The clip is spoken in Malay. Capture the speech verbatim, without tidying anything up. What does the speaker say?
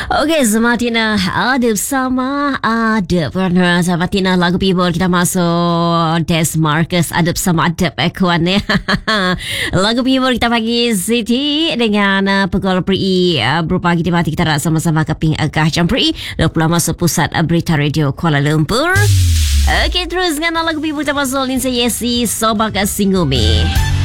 Okey, Zamatina ada bersama Adab. Zamatina lagu people kita masuk Des Marcus Adab sama Adab eh kawan ya. Lagu people kita pagi Siti dengan uh, pukul peri uh, berupa pagi di mati kita nak sama-sama keping agah jam peri dua puluh masuk pusat uh, berita radio Kuala Lumpur. Okey, terus dengan lagu people kita masuk Linsa Yesi Sobak Singumi.